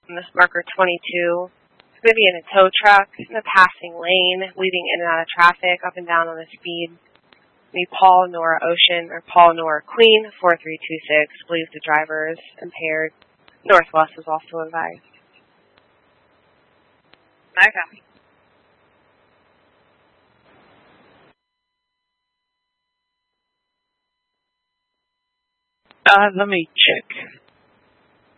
on this marker 22. It's going to be in a tow truck in a passing lane, weaving in and out of traffic, up and down on the speed. Be Paul Nora Ocean or Paul Nora Queen 4326. Believes the driver is impaired. Northwest is also advised. Okay. Let me check.